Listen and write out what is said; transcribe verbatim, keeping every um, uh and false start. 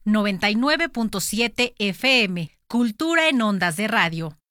noventa y nueve punto siete F M. Cultura en ondas de radio.